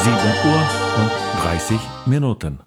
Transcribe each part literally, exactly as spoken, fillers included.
sieben Uhr und dreißig Minuten.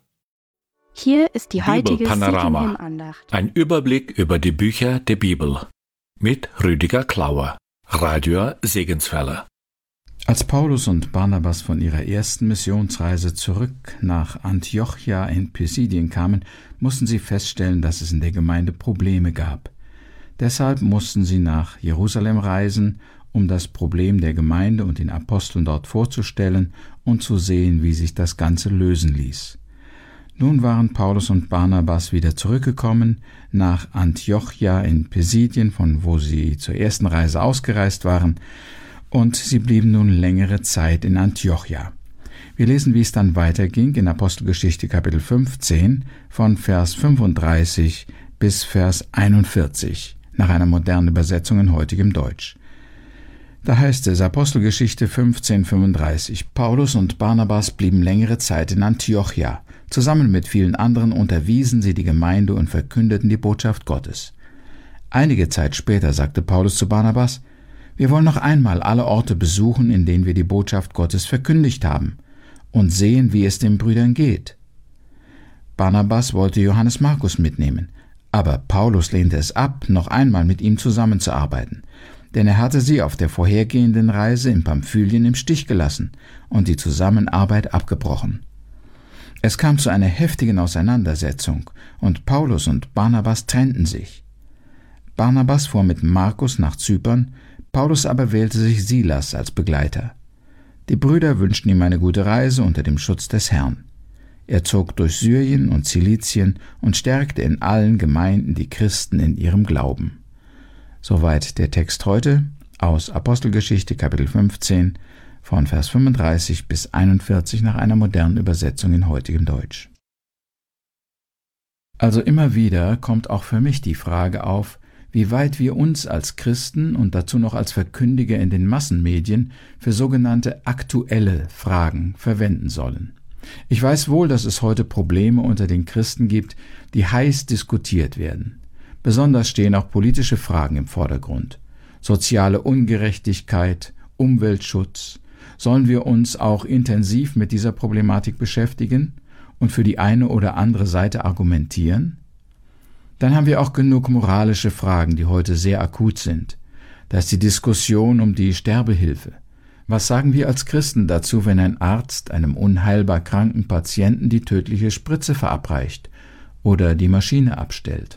Hier ist die heutige Bibelpanorama. Sitting-Andacht. Ein Überblick über die Bücher der Bibel mit Rüdiger Klauer, Radio Segenswelle. Als Paulus und Barnabas von ihrer ersten Missionsreise zurück nach Antiochia in Pisidien kamen, mussten sie feststellen, dass es in der Gemeinde Probleme gab. Deshalb mussten sie nach Jerusalem reisen, um das Problem der Gemeinde und den Aposteln dort vorzustellen und zu sehen, wie sich das Ganze lösen ließ. Nun waren Paulus und Barnabas wieder zurückgekommen nach Antiochia in Pisidien, von wo sie zur ersten Reise ausgereist waren, und sie blieben nun längere Zeit in Antiochia. Wir lesen, wie es dann weiterging in Apostelgeschichte Kapitel fünfzehn von Vers fünfunddreißig bis Vers einundvierzig, nach einer modernen Übersetzung in heutigem Deutsch. Da heißt es, Apostelgeschichte fünfzehn, fünfunddreißig, Paulus und Barnabas blieben längere Zeit in Antiochia. Zusammen mit vielen anderen unterwiesen sie die Gemeinde und verkündeten die Botschaft Gottes. Einige Zeit später sagte Paulus zu Barnabas, wir wollen noch einmal alle Orte besuchen, in denen wir die Botschaft Gottes verkündigt haben, und sehen, wie es den Brüdern geht. Barnabas wollte Johannes Markus mitnehmen, aber Paulus lehnte es ab, noch einmal mit ihm zusammenzuarbeiten, denn er hatte sie auf der vorhergehenden Reise in Pamphylien im Stich gelassen und die Zusammenarbeit abgebrochen. Es kam zu einer heftigen Auseinandersetzung, und Paulus und Barnabas trennten sich. Barnabas fuhr mit Markus nach Zypern, Paulus aber wählte sich Silas als Begleiter. Die Brüder wünschten ihm eine gute Reise unter dem Schutz des Herrn. Er zog durch Syrien und Zilizien und stärkte in allen Gemeinden die Christen in ihrem Glauben. Soweit der Text heute aus Apostelgeschichte Kapitel fünfzehn von Vers fünfunddreißig bis einundvierzig nach einer modernen Übersetzung in heutigem Deutsch. Also immer wieder kommt auch für mich die Frage auf, wie weit wir uns als Christen und dazu noch als Verkündiger in den Massenmedien für sogenannte aktuelle Fragen verwenden sollen. Ich weiß wohl, dass es heute Probleme unter den Christen gibt, die heiß diskutiert werden. Besonders stehen auch politische Fragen im Vordergrund. Soziale Ungerechtigkeit, Umweltschutz. Sollen wir uns auch intensiv mit dieser Problematik beschäftigen und für die eine oder andere Seite argumentieren? Dann haben wir auch genug moralische Fragen, die heute sehr akut sind. Da ist die Diskussion um die Sterbehilfe. Was sagen wir als Christen dazu, wenn ein Arzt einem unheilbar kranken Patienten die tödliche Spritze verabreicht oder die Maschine abstellt?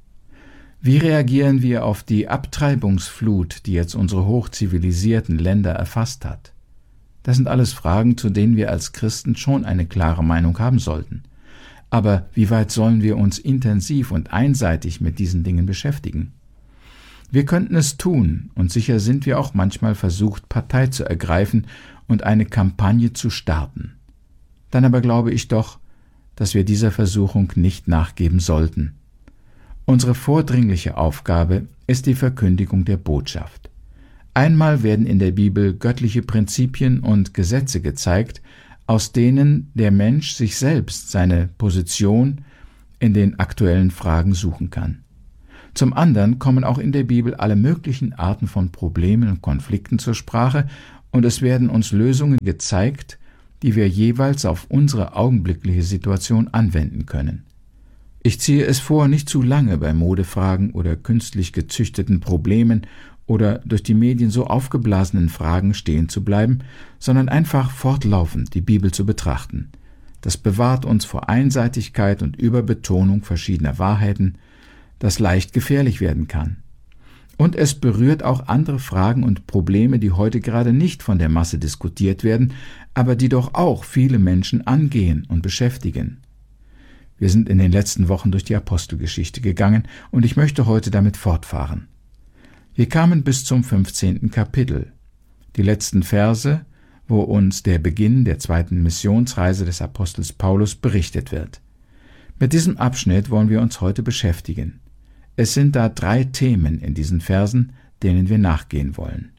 Wie reagieren wir auf die Abtreibungsflut, die jetzt unsere hochzivilisierten Länder erfasst hat? Das sind alles Fragen, zu denen wir als Christen schon eine klare Meinung haben sollten. Aber wie weit sollen wir uns intensiv und einseitig mit diesen Dingen beschäftigen? Wir könnten es tun, und sicher sind wir auch manchmal versucht, Partei zu ergreifen und eine Kampagne zu starten. Dann aber glaube ich doch, dass wir dieser Versuchung nicht nachgeben sollten. Unsere vordringliche Aufgabe ist die Verkündigung der Botschaft. Einmal werden in der Bibel göttliche Prinzipien und Gesetze gezeigt, aus denen der Mensch sich selbst seine Position in den aktuellen Fragen suchen kann. Zum anderen kommen auch in der Bibel alle möglichen Arten von Problemen und Konflikten zur Sprache, und es werden uns Lösungen gezeigt, die wir jeweils auf unsere augenblickliche Situation anwenden können. Ich ziehe es vor, nicht zu lange bei Modefragen oder künstlich gezüchteten Problemen oder durch die Medien so aufgeblasenen Fragen stehen zu bleiben, sondern einfach fortlaufend die Bibel zu betrachten. Das bewahrt uns vor Einseitigkeit und Überbetonung verschiedener Wahrheiten, das leicht gefährlich werden kann. Und es berührt auch andere Fragen und Probleme, die heute gerade nicht von der Masse diskutiert werden, aber die doch auch viele Menschen angehen und beschäftigen. Wir sind in den letzten Wochen durch die Apostelgeschichte gegangen, und ich möchte heute damit fortfahren. Wir kamen bis zum fünfzehnten Kapitel, die letzten Verse, wo uns der Beginn der zweiten Missionsreise des Apostels Paulus berichtet wird. Mit diesem Abschnitt wollen wir uns heute beschäftigen. Es sind da drei Themen in diesen Versen, denen wir nachgehen wollen.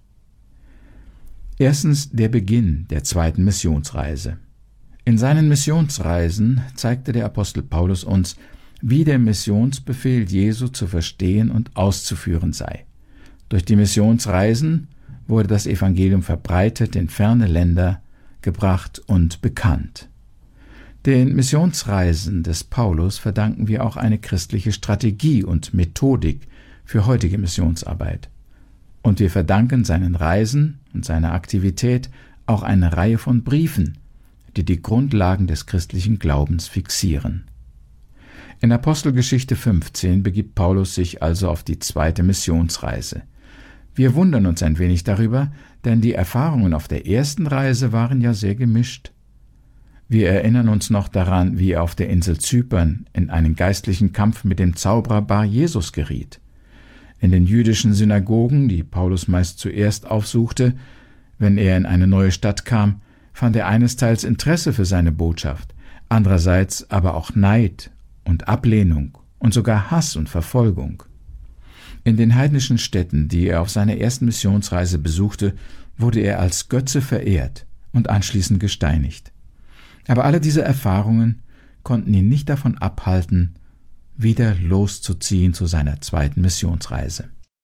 Erstens der Beginn der zweiten Missionsreise. In seinen Missionsreisen zeigte der Apostel Paulus uns, wie der Missionsbefehl Jesu zu verstehen und auszuführen sei. Durch die Missionsreisen wurde das Evangelium verbreitet in ferne Länder, gebracht und bekannt. Den Missionsreisen des Paulus verdanken wir auch eine christliche Strategie und Methodik für heutige Missionsarbeit. Und wir verdanken seinen Reisen und seiner Aktivität auch eine Reihe von Briefen, die die Grundlagen des christlichen Glaubens fixieren. In Apostelgeschichte fünfzehn begibt Paulus sich also auf die zweite Missionsreise. Wir wundern uns ein wenig darüber, denn die Erfahrungen auf der ersten Reise waren ja sehr gemischt. Wir erinnern uns noch daran, wie er auf der Insel Zypern in einen geistlichen Kampf mit dem Zauberer Bar Jesus geriet. In den jüdischen Synagogen, die Paulus meist zuerst aufsuchte, wenn er in eine neue Stadt kam, fand er einesteils Interesse für seine Botschaft, andererseits aber auch Neid und Ablehnung und sogar Hass und Verfolgung. In den heidnischen Städten, die er auf seiner ersten Missionsreise besuchte, wurde er als Götze verehrt und anschließend gesteinigt. Aber alle diese Erfahrungen konnten ihn nicht davon abhalten, wieder loszuziehen zu seiner zweiten Missionsreise.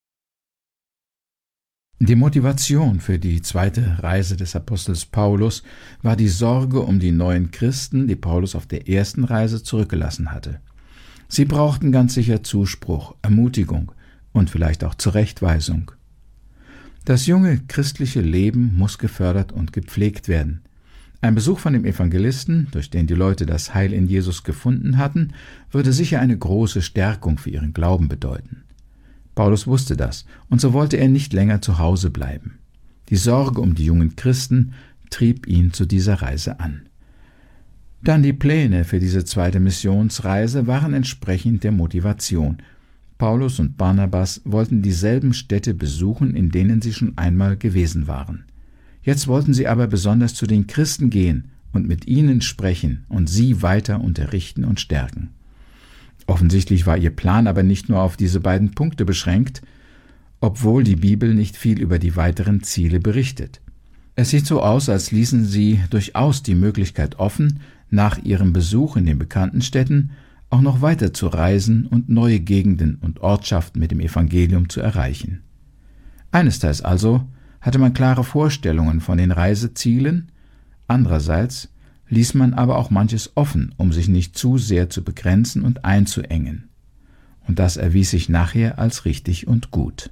Die Motivation für die zweite Reise des Apostels Paulus war die Sorge um die neuen Christen, die Paulus auf der ersten Reise zurückgelassen hatte. Sie brauchten ganz sicher Zuspruch, Ermutigung und vielleicht auch Zurechtweisung. Das junge christliche Leben muss gefördert und gepflegt werden. Ein Besuch von dem Evangelisten, durch den die Leute das Heil in Jesus gefunden hatten, würde sicher eine große Stärkung für ihren Glauben bedeuten. Paulus wusste das, und so wollte er nicht länger zu Hause bleiben. Die Sorge um die jungen Christen trieb ihn zu dieser Reise an. Dann die Pläne für diese zweite Missionsreise waren entsprechend der Motivation. Paulus und Barnabas wollten dieselben Städte besuchen, in denen sie schon einmal gewesen waren. Jetzt wollten sie aber besonders zu den Christen gehen und mit ihnen sprechen und sie weiter unterrichten und stärken. Offensichtlich war ihr Plan aber nicht nur auf diese beiden Punkte beschränkt, obwohl die Bibel nicht viel über die weiteren Ziele berichtet. Es sieht so aus, als ließen sie durchaus die Möglichkeit offen, nach ihrem Besuch in den bekannten Städten auch noch weiter zu reisen und neue Gegenden und Ortschaften mit dem Evangelium zu erreichen. Einesteils also hatte man klare Vorstellungen von den Reisezielen, andererseits ließ man aber auch manches offen, um sich nicht zu sehr zu begrenzen und einzuengen. Und das erwies sich nachher als richtig und gut.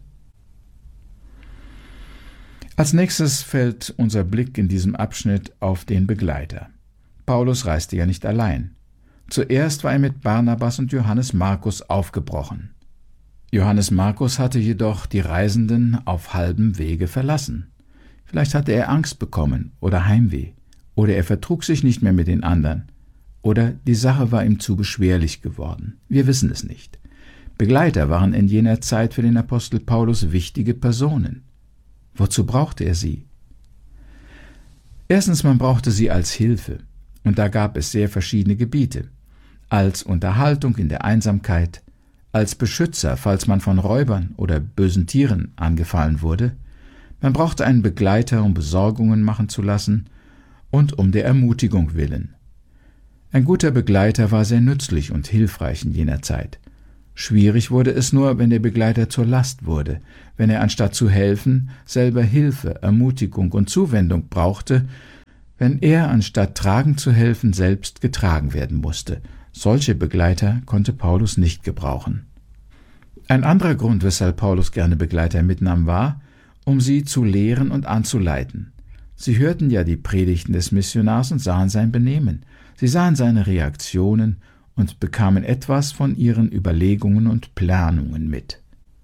Als nächstes fällt unser Blick in diesem Abschnitt auf den Begleiter. Paulus reiste ja nicht allein. Zuerst war er mit Barnabas und Johannes Markus aufgebrochen. Johannes Markus hatte jedoch die Reisenden auf halbem Wege verlassen. Vielleicht hatte er Angst bekommen oder Heimweh, oder er vertrug sich nicht mehr mit den anderen, oder die Sache war ihm zu beschwerlich geworden. Wir wissen es nicht. Begleiter waren in jener Zeit für den Apostel Paulus wichtige Personen. Wozu brauchte er sie? Erstens, man brauchte sie als Hilfe, und da gab es sehr verschiedene Gebiete. Als Unterhaltung in der Einsamkeit, als Beschützer, falls man von Räubern oder bösen Tieren angefallen wurde. Man brauchte einen Begleiter, um Besorgungen machen zu lassen und um der Ermutigung willen. Ein guter Begleiter war sehr nützlich und hilfreich in jener Zeit. Schwierig wurde es nur, wenn der Begleiter zur Last wurde, wenn er anstatt zu helfen, selber Hilfe, Ermutigung und Zuwendung brauchte, wenn er anstatt tragen zu helfen, selbst getragen werden musste. Solche Begleiter konnte Paulus nicht gebrauchen. Ein anderer Grund, weshalb Paulus gerne Begleiter mitnahm, war, um sie zu lehren und anzuleiten. Sie hörten ja die Predigten des Missionars und sahen sein Benehmen. Sie sahen seine Reaktionen und bekamen etwas von ihren Überlegungen und Planungen mit.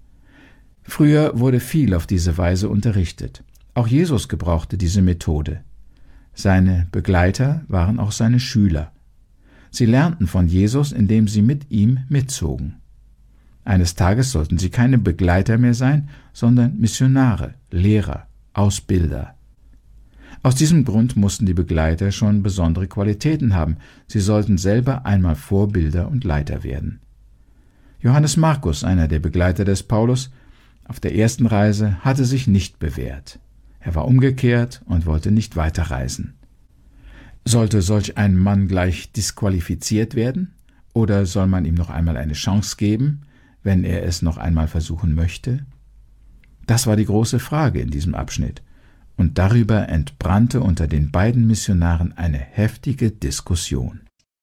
Früher wurde viel auf diese Weise unterrichtet. Auch Jesus gebrauchte diese Methode. Seine Begleiter waren auch seine Schüler. Sie lernten von Jesus, indem sie mit ihm mitzogen. Eines Tages sollten sie keine Begleiter mehr sein, sondern Missionare, Lehrer, Ausbilder. Aus diesem Grund mussten die Begleiter schon besondere Qualitäten haben. Sie sollten selber einmal Vorbilder und Leiter werden. Johannes Markus, einer der Begleiter des Paulus, auf der ersten Reise hatte sich nicht bewährt. Er war umgekehrt und wollte nicht weiterreisen. Sollte solch ein Mann gleich disqualifiziert werden? Oder soll man ihm noch einmal eine Chance geben, wenn er es noch einmal versuchen möchte? Das war die große Frage in diesem Abschnitt. und darüber entbrannte unter den beiden Missionaren eine heftige Diskussion.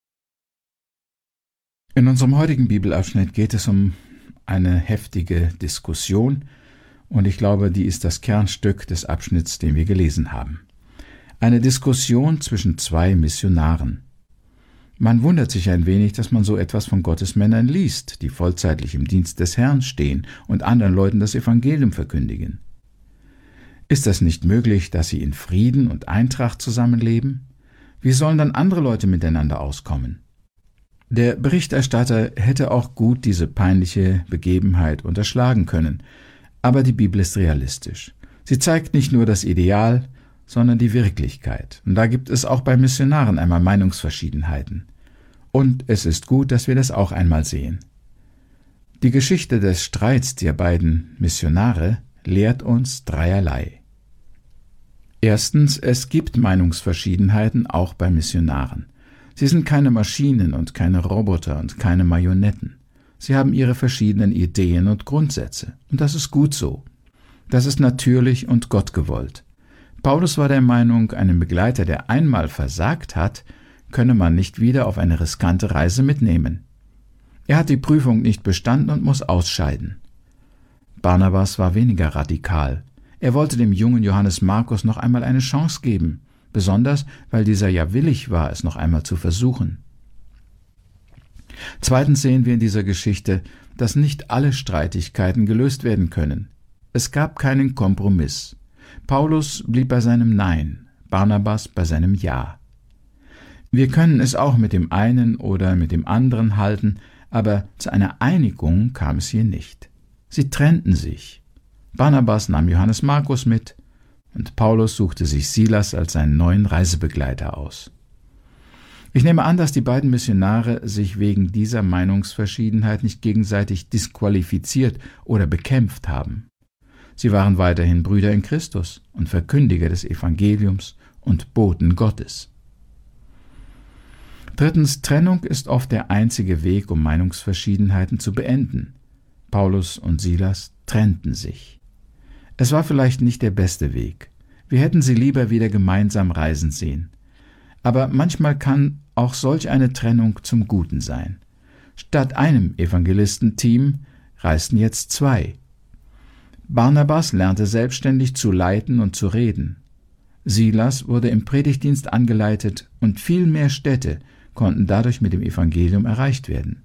In unserem heutigen Bibelabschnitt geht es um eine heftige Diskussion, und ich glaube, die ist das Kernstück des Abschnitts, den wir gelesen haben. Eine Diskussion zwischen zwei Missionaren. Man wundert sich ein wenig, dass man so etwas von Gottes Männern liest, die vollzeitlich im Dienst des Herrn stehen und anderen Leuten das Evangelium verkündigen. Ist das nicht möglich, dass sie in Frieden und Eintracht zusammenleben? Wie sollen dann andere Leute miteinander auskommen? Der Berichterstatter hätte auch gut diese peinliche Begebenheit unterschlagen können, aber die Bibel ist realistisch. Sie zeigt nicht nur das Ideal, sondern die Wirklichkeit. Und da gibt es auch bei Missionaren einmal Meinungsverschiedenheiten. Und es ist gut, dass wir das auch einmal sehen. Die Geschichte des Streits der beiden Missionare lehrt uns dreierlei. Erstens, es gibt Meinungsverschiedenheiten auch bei Missionaren. Sie sind keine Maschinen und keine Roboter und keine Marionetten. Sie haben ihre verschiedenen Ideen und Grundsätze. Und das ist gut so. Das ist natürlich und gottgewollt. Paulus war der Meinung, einen Begleiter, der einmal versagt hat, könne man nicht wieder auf eine riskante Reise mitnehmen. Er hat die Prüfung nicht bestanden und muss ausscheiden. Barnabas war weniger radikal. Er wollte dem jungen Johannes Markus noch einmal eine Chance geben, besonders weil dieser ja willig war, es noch einmal zu versuchen. Zweitens sehen wir in dieser Geschichte, dass nicht alle Streitigkeiten gelöst werden können. Es gab keinen Kompromiss. Paulus blieb bei seinem Nein, Barnabas bei seinem Ja. Wir können es auch mit dem einen oder mit dem anderen halten, aber zu einer Einigung kam es hier nicht. Sie trennten sich. Barnabas nahm Johannes Markus mit und Paulus suchte sich Silas als seinen neuen Reisebegleiter aus. Ich nehme an, dass die beiden Missionare sich wegen dieser Meinungsverschiedenheit nicht gegenseitig disqualifiziert oder bekämpft haben. Sie waren weiterhin Brüder in Christus und Verkündiger des Evangeliums und Boten Gottes. Drittens, Trennung ist oft der einzige Weg, um Meinungsverschiedenheiten zu beenden. Paulus und Silas trennten sich. Es war vielleicht nicht der beste Weg. Wir hätten sie lieber wieder gemeinsam reisen sehen. Aber manchmal kann auch solch eine Trennung zum Guten sein. Statt einem Evangelistenteam reisten jetzt zwei. Barnabas lernte selbstständig zu leiten und zu reden. Silas wurde im Predigtdienst angeleitet und viel mehr Städte konnten dadurch mit dem Evangelium erreicht werden.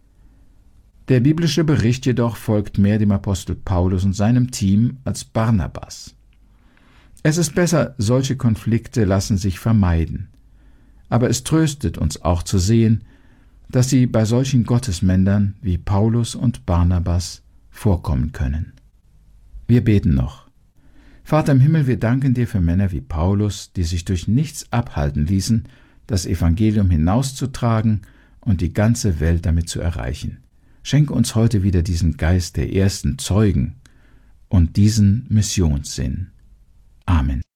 Der biblische Bericht jedoch folgt mehr dem Apostel Paulus und seinem Team als Barnabas. Es ist besser, solche Konflikte lassen sich vermeiden. Aber es tröstet uns auch zu sehen, dass sie bei solchen Gottesmännern wie Paulus und Barnabas vorkommen können. Wir beten noch. Vater im Himmel, wir danken dir für Männer wie Paulus, die sich durch nichts abhalten ließen, das Evangelium hinauszutragen und die ganze Welt damit zu erreichen. Schenke uns heute wieder diesen Geist der ersten Zeugen und diesen Missionssinn. Amen.